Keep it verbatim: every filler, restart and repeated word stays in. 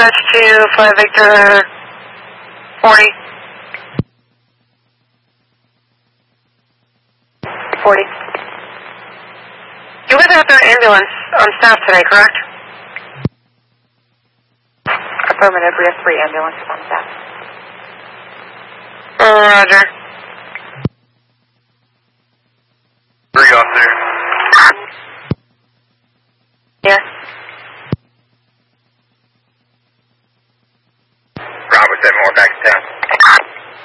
dispatch to Flight Victor forty. forty. You guys have an ambulance on staff today, correct? Affirmative, we have three ambulances on staff. Roger. Three off there. Yeah.